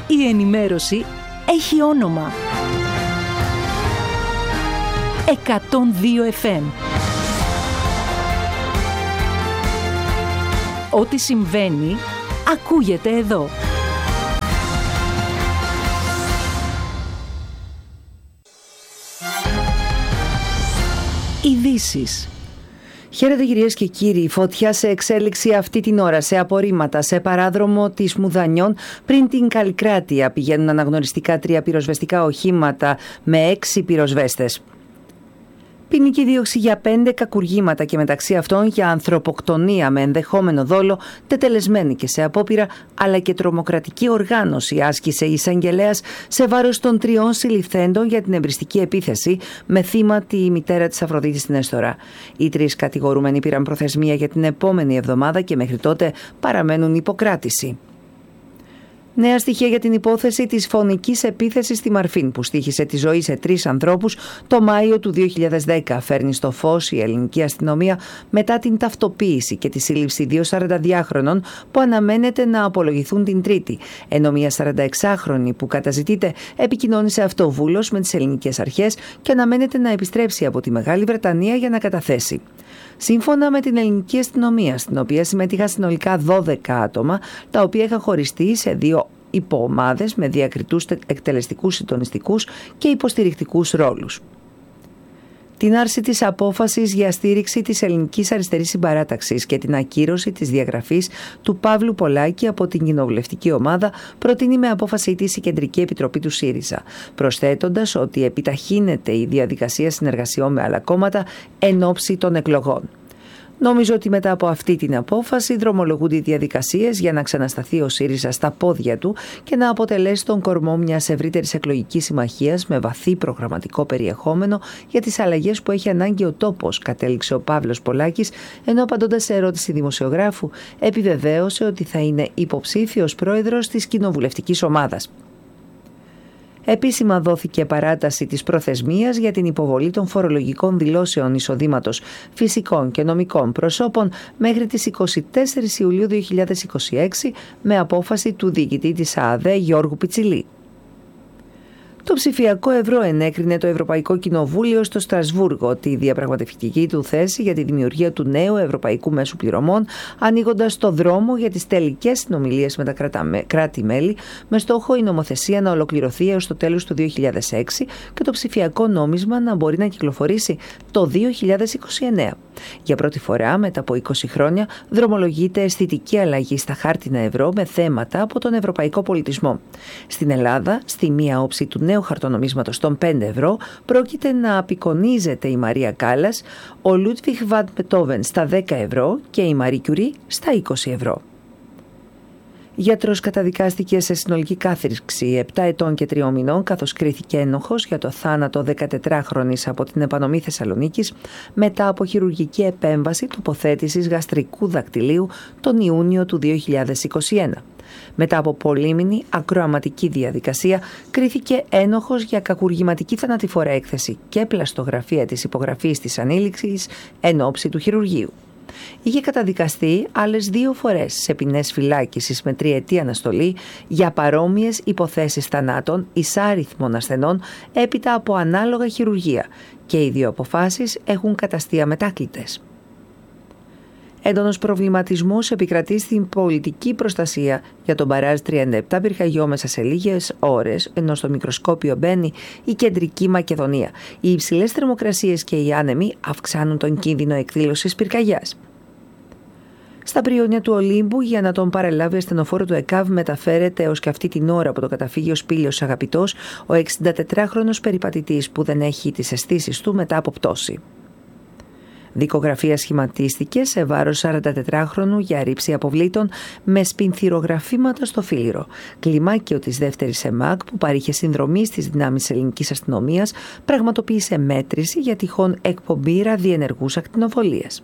Η ενημέρωση έχει όνομα. 102 FM. Ό,τι συμβαίνει, ακούγεται εδώ. Ειδήσεις. Χαίρετε κυρίες και κύριοι, φωτιά σε εξέλιξη αυτή την ώρα, σε απορρίμματα, σε παράδρομο της Μουδανιών πριν την Καλλικράτεια. Πηγαίνουν αναγνωριστικά 3 πυροσβεστικά οχήματα με 6 πυροσβέστες. Ποινική δίωξη για 5 κακουργήματα και μεταξύ αυτών για ανθρωποκτονία με ενδεχόμενο δόλο, τετελεσμένη και σε απόπειρα, αλλά και τρομοκρατική οργάνωση άσκησε η εισαγγελέας σε βάρος των 3 συλληφθέντων για την εμπριστική επίθεση με θύμα τη μητέρα της Αφροδίτης στην Έστορα. Οι 3 κατηγορούμενοι πήραν προθεσμία για την επόμενη εβδομάδα και μέχρι τότε παραμένουν υποκράτηση. Νέα στοιχεία για την υπόθεση της φωνικής επίθεσης στη Μαρφίν που στοίχησε τη ζωή σε 3 ανθρώπους το Μάιο του 2010. Φέρνει στο φως η ελληνική αστυνομία μετά την ταυτοποίηση και τη σύλληψη 2 42χρονων που αναμένεται να απολογηθούν την Τρίτη, ενώ μια 46χρονη που καταζητείται επικοινώνησε αυτοβούλος με τις ελληνικές αρχές και αναμένεται να επιστρέψει από τη Μεγάλη Βρετανία για να καταθέσει. Σύμφωνα με την ελληνική αστυνομία, στην οποία συμμετείχαν συνολικά 12 άτομα, τα οποία είχαν χωριστεί σε 2 υποομάδες με διακριτούς εκτελεστικούς, συντονιστικούς και υποστηρικτικούς ρόλους. Την άρση της απόφασης για στήριξη της ελληνικής αριστερής συμπαράταξης και την ακύρωση της διαγραφής του Παύλου Πολάκη από την κοινοβουλευτική ομάδα προτείνει με απόφαση της η Κεντρική Επιτροπή του ΣΥΡΙΖΑ, προσθέτοντας ότι επιταχύνεται η διαδικασία συνεργασιών με άλλα κόμματα εν ώψη των εκλογών. Νομίζω ότι μετά από αυτή την απόφαση δρομολογούνται οι διαδικασίες για να ξανασταθεί ο ΣΥΡΙΖΑ στα πόδια του και να αποτελέσει τον κορμό μιας ευρύτερης εκλογικής συμμαχίας με βαθύ προγραμματικό περιεχόμενο για τις αλλαγές που έχει ανάγκη ο τόπος, κατέληξε ο Παύλος Πολάκης, ενώ απαντώντας σε ερώτηση δημοσιογράφου επιβεβαίωσε ότι θα είναι υποψήφιος πρόεδρος της κοινοβουλευτικής ομάδας. Επίσημα δόθηκε παράταση της προθεσμίας για την υποβολή των φορολογικών δηλώσεων εισοδήματος φυσικών και νομικών προσώπων μέχρι τις 24 Ιουλίου 2026 με απόφαση του διοικητή της ΑΑΔΕ Γιώργου Πιτσιλή. Το ψηφιακό ευρώ ενέκρινε το Ευρωπαϊκό Κοινοβούλιο στο Στρασβούργο τη διαπραγματευτική του θέση για τη δημιουργία του νέου Ευρωπαϊκού Μέσου Πληρωμών, ανοίγοντας το δρόμο για τις τελικές συνομιλίες με τα κράτη-μέλη, με στόχο η νομοθεσία να ολοκληρωθεί έως το τέλος του 2006 και το ψηφιακό νόμισμα να μπορεί να κυκλοφορήσει το 2029. Για πρώτη φορά, μετά από 20 χρόνια, δρομολογείται αισθητική αλλαγή στα χάρτινα ευρώ με θέματα από τον ευρωπαϊκό πολιτισμό. Στην Ελλάδα, στη μία όψη του νέου χαρτονομίσματος των 5 ευρώ, πρόκειται να απεικονίζεται η Μαρία Κάλλας, ο Λούντβιχ Βαν Μπετόβεν στα 10 ευρώ και η Μαρί Κιουρί στα 20 ευρώ. Γιατρός καταδικάστηκε σε συνολική κάθριξη 7 ετών και 3 μηνών, καθώς κρίθηκε ένοχος για το θάνατο 14χρονης από την Επανομή Θεσσαλονίκης μετά από χειρουργική επέμβαση τοποθέτησης γαστρικού δακτυλίου τον Ιούνιο του 2021. Μετά από πολύμηνη ακροαματική διαδικασία, κρίθηκε ένοχος για κακουργηματική θανατηφόρα έκθεση και πλαστογραφία της υπογραφής της ανήλιξης εν ώψη του χειρουργείου. Είχε καταδικαστεί άλλες 2 φορές σε ποινές φυλάκισης με 3ετή αναστολή για παρόμοιες υποθέσεις θανάτων εισάριθμων ασθενών έπειτα από ανάλογα χειρουργία και οι 2 αποφάσεις έχουν καταστεί αμετάκλητες. Έντονος προβληματισμός επικρατεί στην πολιτική προστασία για τον μπαράζ 37 πυρκαγιό μέσα σε λίγες ώρες, ενώ στο μικροσκόπιο μπαίνει η Κεντρική Μακεδονία. Οι υψηλές θερμοκρασίες και οι άνεμοι αυξάνουν τον κίνδυνο εκδήλωσης πυρκαγιάς. Στα Πριόνια του Ολύμπου, για να τον παρελάβει ασθενοφόρο του ΕΚΑΒ, μεταφέρεται έως και αυτή την ώρα από το καταφύγιο Σπήλιος Αγαπητός ο 64χρονος περιπατητής που δεν έχει τις αισθήσεις του μετά από πτώση. Δικογραφία σχηματίστηκε σε βάρος 44χρονου για ρήψη αποβλήτων με σπινθυρογραφήματα στο φίληρο. Κλιμάκιο της δεύτερης ΕΜΑΚ που παρήχε συνδρομή στις δυνάμεις ελληνικής αστυνομίας πραγματοποίησε μέτρηση για τυχόν εκπομπή ραδιενεργούς ακτινοβολίας.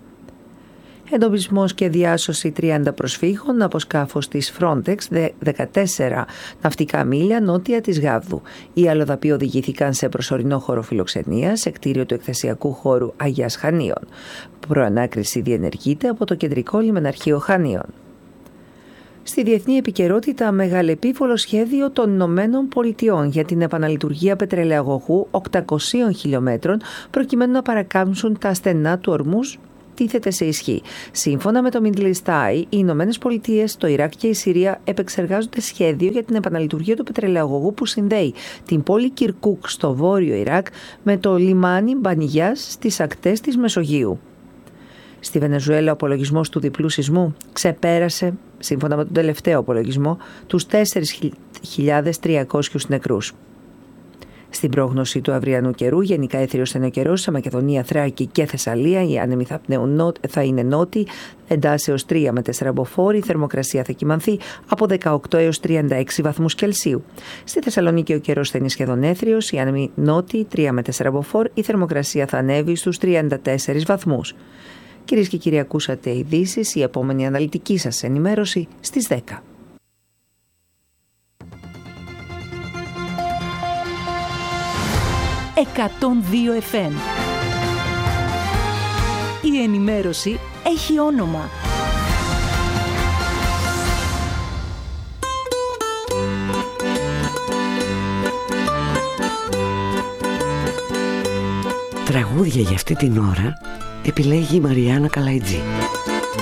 Εντοπισμός και διάσωση 30 προσφύγων από σκάφος της Frontex 14 ναυτικά μίλια νότια της Γάβδου. Οι αλλοδαποί οδηγήθηκαν σε προσωρινό χώρο φιλοξενίας σε κτίριο του εκθεσιακού χώρου Αγίας Χανίων. Προανάκριση διενεργείται από το κεντρικό λιμεναρχείο Χανίων. Στη διεθνή επικαιρότητα, μεγαλεπίβολο σχέδιο των Ηνωμένων Πολιτειών για την επαναλειτουργία πετρελαιαγωγού 800 χιλιόμετρων προκειμένου να παρακάμψουν τα στενά του Ορμούζ τίθεται σε ισχύ. Σύμφωνα με το Middle East Eye, οι Ηνωμένες Πολιτείες, το Ιράκ και η Συρία επεξεργάζονται σχέδιο για την επαναλειτουργία του πετρελαιαγωγού που συνδέει την πόλη Κιρκούκ στο βόρειο Ιράκ με το λιμάνι Μπανιγιάς στις ακτές της Μεσογείου. Στη Βενεζουέλα, ο απολογισμός του διπλού σεισμού ξεπέρασε, σύμφωνα με τον τελευταίο απολογισμό, τους 4.300 νεκρούς. Στην πρόγνωση του αυριανού καιρού, γενικά έθριος θα είναι ο καιρός σε Μακεδονία, Θράκη και Θεσσαλία. Οι άνεμοι θα είναι νότιοι, εντάσεως 3 με 4 μποφόρ. Η θερμοκρασία θα κυμανθεί από 18 έως 36 βαθμούς Κελσίου. Στη Θεσσαλονίκη ο καιρός θα είναι σχεδόν έθριος, οι άνεμοι νότιοι 3 με 4 μποφόρ. Η θερμοκρασία θα ανέβει στους 34 βαθμούς. Κυρίες και κύριοι, ακούσατε ειδήσεις. Η επόμενη αναλυτική σας ενημέρωση στις 10. «102 FM». Η ενημέρωση έχει όνομα. Τραγούδια για αυτή την ώρα επιλέγει η Μαριάννα Καλαϊτζή.